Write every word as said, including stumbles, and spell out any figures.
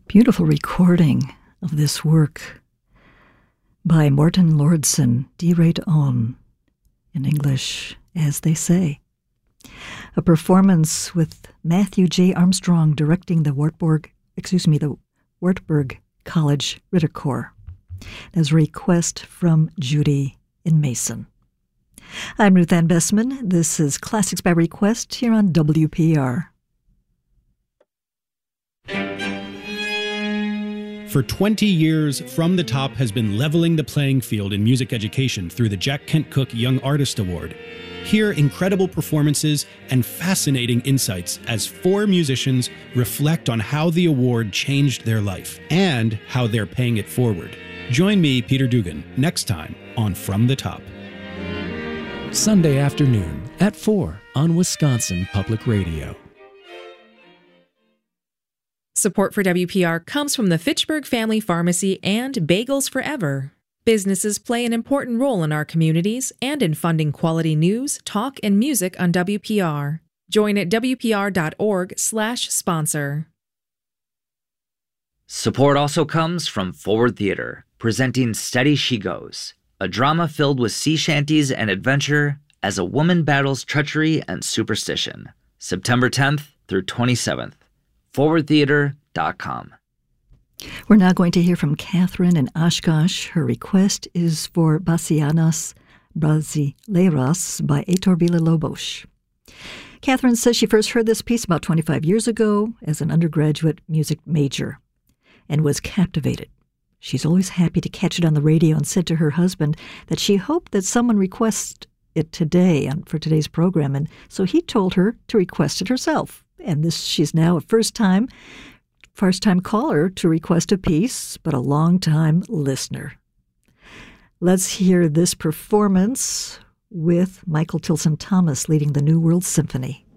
Beautiful recording of this work by Morten Lordson, Die Reit On, in English, as they say. A performance with Matthew J. Armstrong directing the Wartburg, excuse me, the Wartburg College Ritterchor. As a request from Judy in Mason. I'm Ruth Ann Bessman. This is Classics by Request here on W P R. For twenty years, From the Top has been leveling the playing field in music education through the Jack Kent Cooke Young Artist Award. Hear incredible performances and fascinating insights as four musicians reflect on how the award changed their life and how they're paying it forward. Join me, Peter Dugan, next time on From the Top. Sunday afternoon at four on Wisconsin Public Radio. Support for W P R comes from the Fitchburg Family Pharmacy and Bagels Forever. Businesses play an important role in our communities and in funding quality news, talk, and music on W P R. Join at W P R dot org slash sponsor. Support also comes from Forward Theater, presenting Steady She Goes, a drama filled with sea shanties and adventure as a woman battles treachery and superstition. September tenth through twenty-seventh. forward theater dot com. We're now going to hear from Catherine in Oshkosh. Her request is for Bassianas Brasileiras by Heitor Villa-Lobos. Catherine says she first heard this piece about twenty-five years ago as an undergraduate music major and was captivated. She's always happy to catch it on the radio and said to her husband that she hoped that someone request it today and for today's program, and so he told her to request it herself. And this, she's now a first-time, first-time caller to request a piece, but a long-time listener. Let's hear this performance with Michael Tilson Thomas leading the New World Symphony.